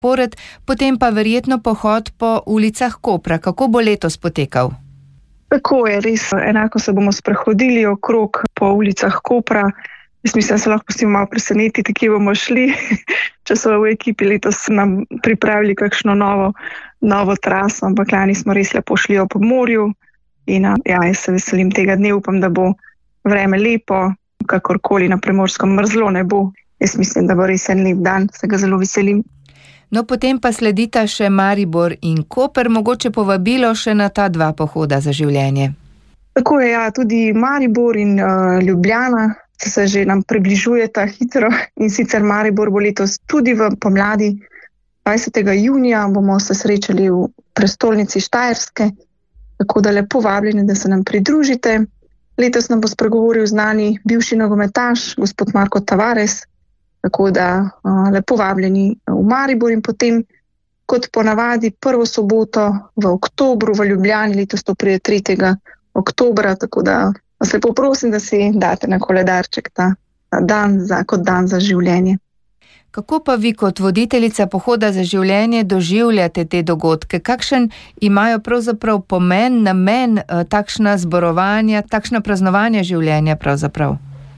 zapored, potem pa verjetno pohod po ulicah Kopra. Kako bo letos potekal? Tako je, res. Enako se bomo sprehodili okrog po ulicah Kopra. Jaz mislim, da se lahko pustimo malo presenetiti, kje bomo šli. Če so v ekipi letos nam pripravili kakšno novo traso, ampak lani smo res lepo šli ob morju. In jaz se veselim tega dne, upam, da bo vreme lepo, kakorkoli na Primorskem mrzlo ne bo. Jaz mislim, da bo res en lep dan, se ga zelo veselim. No, potem pa sledita še Maribor in Koper, mogoče povabilo še na ta dva pohoda za življenje. Tako je, tudi Maribor in Ljubljana se že nam približujeta hitro in sicer Maribor bo letos tudi v pomladi. 20. junija bomo se srečali v prestolnici Štajerske, tako da lepo vabljeni, da se nam pridružite. Letos nam bo spregovoril znani bivši nogometaš, gospod Marko Tavares, tako da lepo vabljeni v Maribor in potem, kot ponavadi, prvo soboto v oktobru v Ljubljani, letos to pride 3. oktobra, tako da vas lepo prosim, da si date na koledarček ta dan kot dan za življenje. Kako pa vi kot voditeljica pohoda za življenje doživljate te dogodke? Kakšen imajo pravzaprav pomen, namen takšna zborovanja, takšna praznovanja življenja pravzaprav?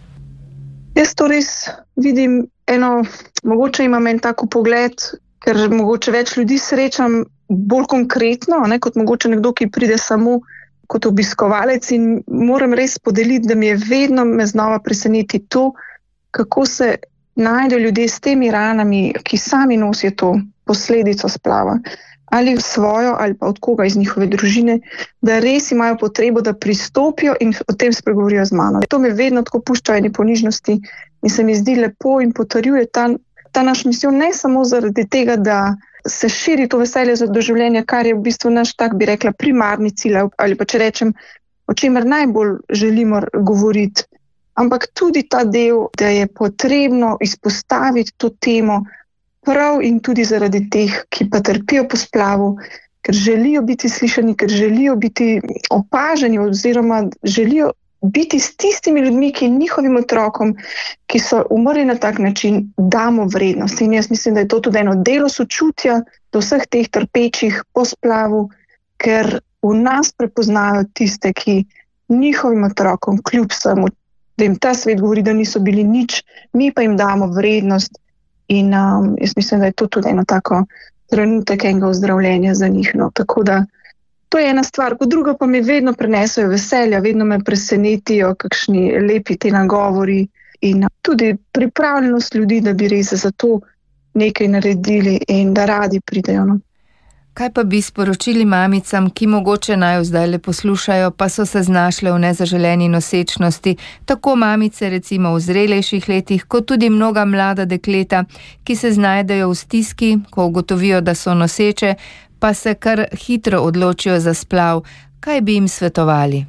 Jaz to res vidim mogoče imam en tako pogled, ker mogoče več ljudi srečam bolj konkretno, kot mogoče nekdo, ki pride samo kot obiskovalec, in moram res podeliti, da mi je vedno me znova preseneti to, kako se najdejo ljudje s temi ranami, ki sami nosijo to posledico splava, ali svojo, ali pa od koga iz njihove družine, da res imajo potrebo, da pristopijo in o tem spregovorijo z mano. To me vedno tako pušča ene ponižnosti in se mi zdi lepo in potrjuje ta naš misijon, ne samo zaradi tega, da se širi to veselje za doživljenje, kar je v bistvu naš, tak bi rekla, primarni cilj, ali pa če rečem, o čemer najbolj želimo govoriti, ampak tudi ta del, da je potrebno izpostaviti to temo prav in tudi zaradi teh, ki pa trpijo po splavu, ker želijo biti slišani, ker želijo biti opaženi oziroma želijo biti s tistimi ljudmi, ki njihovim otrokom, ki so umrli na tak način, damo vrednost. In jaz mislim, da je to tudi eno delo sočutja do vseh teh trpečih po splavu, ker v nas prepoznajo tiste, ki njihovim otrokom kljub vsemu, da jim ta svet govori, da niso bili nič, mi pa jim damo vrednost. In jaz mislim, da je to tudi eno tako trenutek enega ozdravljenja za njih. Tako da to je ena stvar. Kot drugo pa mi vedno prenesajo veselja, vedno me presenetijo kakšni lepi te nagovori in tudi pripravljenost ljudi, da bi res za to nekaj naredili in da radi pridejo. Kaj pa bi sporočili mamicam, ki mogoče naju zdaj le poslušajo, pa so se znašle v nezaželeni nosečnosti, tako mamice recimo v zrelejših letih, kot tudi mnoga mlada dekleta, ki se znajdejo v stiski, ko ugotovijo, da so noseče, pa se kar hitro odločijo za splav. Kaj bi jim svetovali?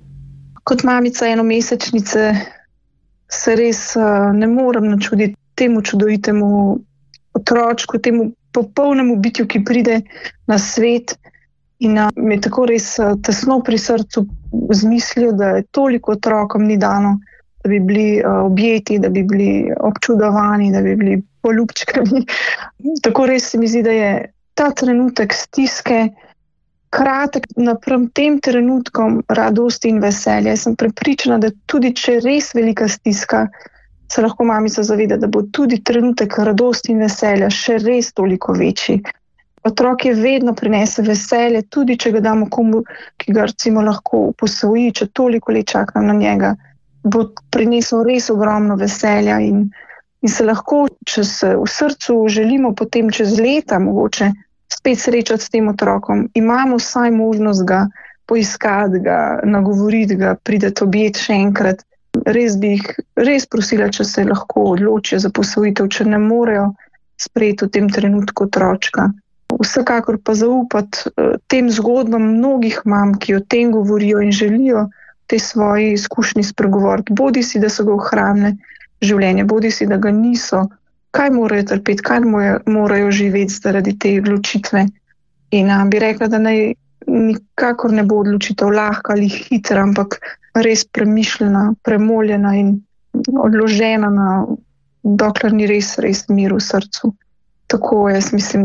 Kot mamica enomesečnice se res ne morem načuditi temu čudovitemu otročku, temu popolnemu bitju, ki pride na svet, in mi je tako res tesno pri srcu z mislijo, da je toliko otrokom ni dano, da bi bili objeti, da bi bili občudovani, da bi bili poljubčkani. Tako res se mi zdi, da je ta trenutek stiske kratek napram tem trenutkom radosti in veselja. Jaz sem prepričana, da tudi če je res velika stiska, se lahko mamica zaveda, da bo tudi trenutek radosti in veselja še res toliko večji. Otrok je vedno prinese veselje, tudi če ga damo komu, ki ga recimo lahko posvoji, če toliko let čakam na njega, bo prinesel res ogromno veselja in se lahko, če se v srcu želimo potem čez leta mogoče spet srečati s tem otrokom, imamo vsaj možnost ga poiskati, ga nagovoriti, ga prideti objeti še enkrat. Res bi jih prosila, če se lahko odločijo za posvojitev, če ne morejo sprejeti v tem trenutku otročka. Vsekakor pa zaupati tem zgodbam mnogih mam, ki o tem govorijo in želijo te svoje izkušnje spregovoriti. Bodi si, da so ga ohranile življenje, bodi si, da ga niso. Kaj morajo trpeti, kaj morajo živeti zaradi te odločitve. In bi rekla, da nikakor ne bo odločitev lahka ali hitra, ampak res premišljena, premoljena in odložena dokler ni res mir v srcu. Tako jaz mislim,